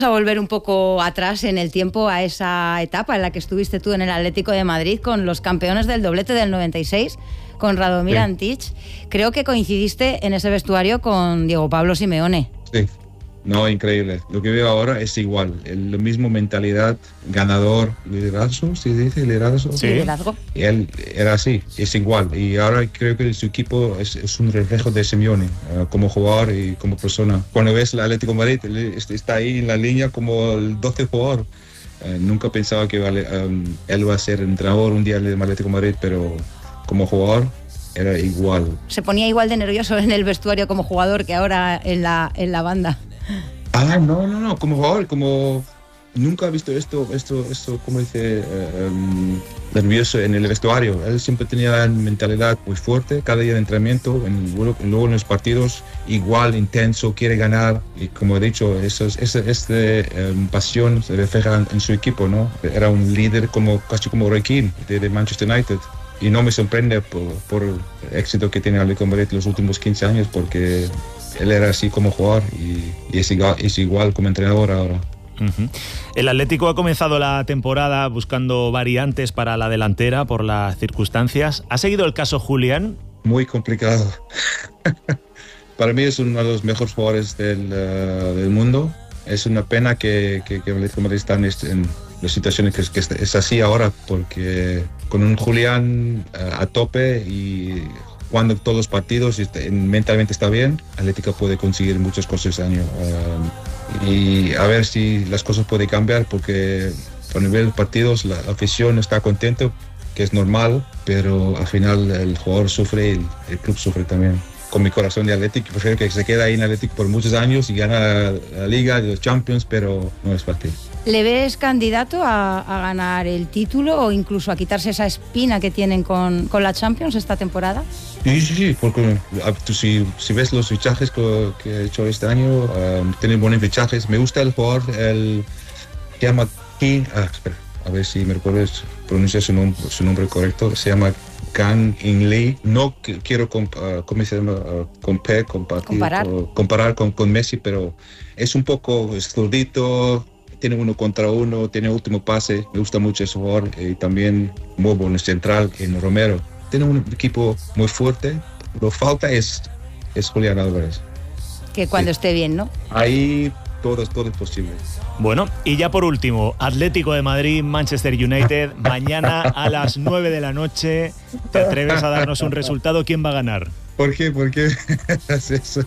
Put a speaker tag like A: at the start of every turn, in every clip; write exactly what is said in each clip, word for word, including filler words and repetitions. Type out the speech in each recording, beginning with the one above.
A: A volver un poco atrás en el tiempo a esa etapa en la que estuviste tú en el Atlético de Madrid con los campeones del doblete del noventa y seis, con Radomir
B: Sí.
A: Antić. Creo que coincidiste en ese vestuario con Diego Pablo Simeone.
B: Sí, no, increíble. Lo que veo ahora es igual, el, la misma mentalidad, ganador, liderazgo, ¿se dice liderazgo?
A: Sí. Liderazgo.
B: Y él era así, es igual. Y ahora creo que su equipo es, es un reflejo de Simeone, uh, como jugador y como persona. Cuando ves el Atlético de Madrid, él está ahí en la línea como el doce jugador. Uh, nunca pensaba que vale, um, él va a ser entrenador un día del Atlético de Madrid, pero como jugador era igual.
A: Se ponía igual de nervioso en el vestuario como jugador que ahora en la, en la banda.
B: Ah, no, no, no, como jugador, como nunca he visto esto, esto, esto, como dice, eh, um, nervioso en el vestuario. Él siempre tenía una mentalidad muy fuerte, cada día de entrenamiento, en, luego en los partidos, igual, intenso, quiere ganar. Y como he dicho, esa esa, esa um, pasión se refleja en, en su equipo, ¿no? Era un líder como, casi como Roy Keane, de, de Manchester United. Y no me sorprende por, por el éxito que tiene el Atlético de Madrid los últimos quince años, porque él era así como jugador y, y es, igual, es igual como entrenador ahora.
C: Uh-huh. El Atlético ha comenzado la temporada buscando variantes para la delantera por las circunstancias. ¿Ha seguido el caso Julián?
B: Muy complicado. Para mí es uno de los mejores jugadores del, uh, del mundo. Es una pena que, que, que el Atlético de Madrid está en, este, en las situaciones que, que es así ahora, porque con un Julián uh, a tope y jugando todos los partidos y mentalmente está bien, Atlético puede conseguir muchas cosas este año. Uh, y a ver si las cosas pueden cambiar, porque a nivel de partidos la afición está contenta, que es normal, pero al final el jugador sufre y el, el club sufre también. Con mi corazón de Atlético, prefiero que se quede ahí en Atlético por muchos años y gana la, la Liga, los Champions, pero no es fácil.
A: ¿Le ves candidato a, a ganar el título o incluso a quitarse esa espina que tienen con, con la Champions esta temporada?
B: Sí, sí, sí, porque tú, si, si ves los fichajes que, que he hecho este año, um, tienen buenos fichajes. Me gusta el jugador, el se llama King, ah, espera, a ver si me recuerdo pronunciar su, nom su nombre correcto, se llama Kang In Lee. No quiero comp uh, ¿cómo se llama? Uh, compare,
A: comparar,
B: o, comparar con, con Messi, pero es un poco zurdito, tiene uno contra uno, tiene último pase, me gusta mucho ese jugador. Y también muy bueno central en Romero. Tiene un equipo muy fuerte, lo que falta es, es Julián Álvarez.
A: Que cuando sí. esté bien, ¿no?
B: Ahí todo, todo es posible.
C: Bueno, y ya por último, Atlético de Madrid, Manchester United, mañana a las nueve de la noche. ¿Te atreves a darnos un resultado? ¿Quién va a ganar?
B: ¿Por qué? ¿Por qué haces eso?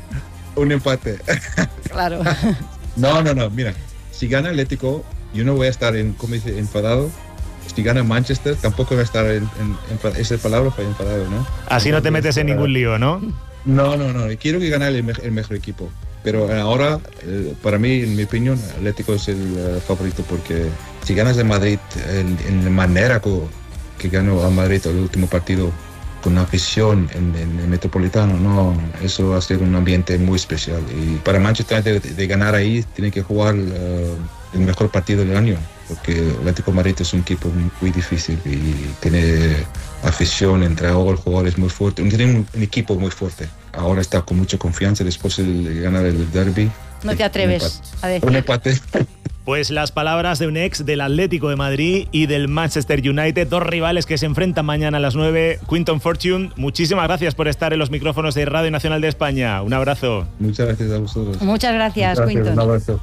B: Un empate. Claro. No, no, no, mira, si gana Atlético, yo no voy a estar en, como dice, enfadado. Si gana Manchester, tampoco voy a estar en, en, en esa palabra para enfadado, ¿no?
C: Así no te metes en ningún lío, ¿no?
B: No, no, no, quiero que gane el, el mejor equipo. Pero ahora, eh, para mí, en mi opinión, Atlético es el uh, favorito, porque si ganas de Madrid en, en la manera que, que ganó a Madrid el último partido, con una afición en, en el Metropolitano, no, eso va a ser un ambiente muy especial. Y para Manchester de, de ganar ahí, tiene que jugar uh, el mejor partido del año, porque el Atlético de Madrid es un equipo muy, muy difícil y tiene afición, entrenador, jugadores muy fuertes, tiene un, un equipo muy fuerte. Ahora está con mucha confianza después de ganar el derby.
A: No te atreves a decir.
B: Un empate.
C: Pues las palabras de un ex del Atlético de Madrid y del Manchester United, dos rivales que se enfrentan mañana a las nueve. Quinton Fortune, muchísimas gracias por estar en los micrófonos de Radio Nacional de España. Un abrazo.
B: Muchas gracias a vosotros.
A: Muchas gracias,
B: Muchas gracias.
A: Quinton.
B: Un abrazo.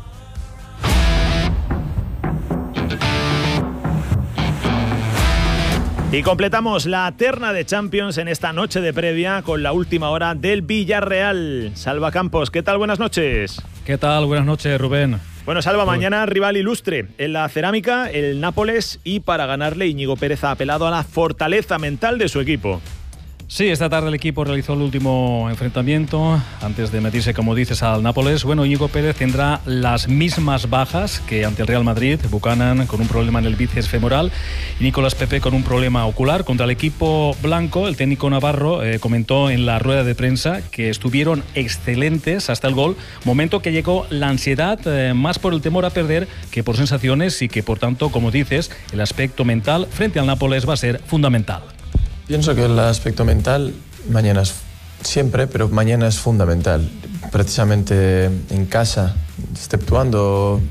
C: Y completamos la terna de Champions en esta noche de previa con la última hora del Villarreal. Salva Campos, ¿qué tal? Buenas noches.
D: ¿Qué tal? Buenas noches, Rubén.
C: Bueno, Salva, mañana rival ilustre en la cerámica, el Nápoles, y para ganarle Íñigo Pérez ha apelado a la fortaleza mental de su equipo.
D: Sí, esta tarde el equipo realizó el último enfrentamiento antes de medirse, como dices, al Nápoles. Bueno, Íñigo Pérez tendrá las mismas bajas que ante el Real Madrid. Buchanan con un problema en el bíceps femoral y Nicolás Pepe con un problema ocular. Contra el equipo blanco, el técnico navarro eh, comentó en la rueda de prensa que estuvieron excelentes hasta el gol, momento que llegó la ansiedad eh, más por el temor a perder que por sensaciones, y que por tanto, como dices, el aspecto mental frente al Nápoles va a ser fundamental.
E: Pienso que el aspecto mental mañana es siempre, pero mañana es fundamental. Precisamente en casa, exceptuando